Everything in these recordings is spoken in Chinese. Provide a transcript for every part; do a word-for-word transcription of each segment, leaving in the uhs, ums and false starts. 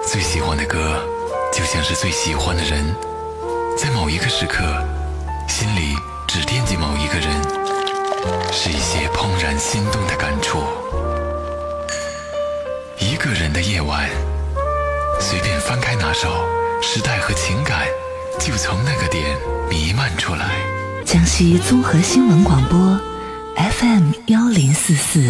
最喜欢的歌就像是最喜欢的人，在某一个时刻心里只惦记某一个人，是一些怦然心动的感触。一个人的夜晚，随便翻开哪首，时代和情感就从那个点弥漫出来。 江西综合新闻广播 F M 幺零四四。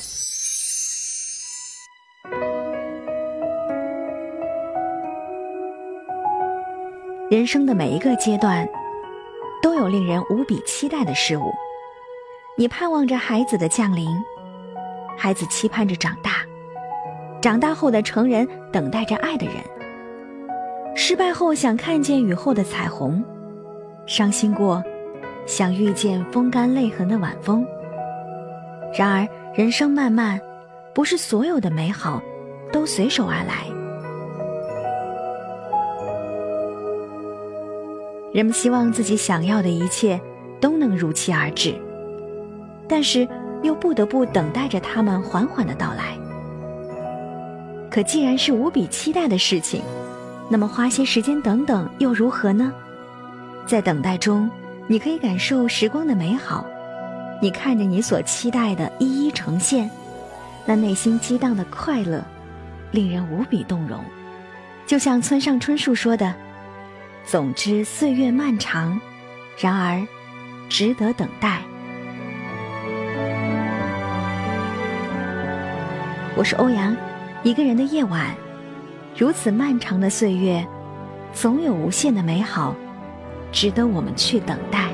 人生的每一个阶段都有令人无比期待的事物，你盼望着孩子的降临，孩子期盼着长大，长大后的成人等待着爱的人，失败后想看见雨后的彩虹，伤心过想遇见风干泪痕的晚风。然而人生漫漫，不是所有的美好都随手而来。人们希望自己想要的一切都能如期而至，但是又不得不等待着它们缓缓的到来。可既然是无比期待的事情，那么花些时间等等又如何呢？在等待中，你可以感受时光的美好，你看着你所期待的一一呈现，那内心激荡的快乐令人无比动容。就像村上春树说的，总之岁月漫长，然而值得等待。我是欧阳，一个人的夜晚，如此漫长的岁月，总有无限的美好值得我们去等待。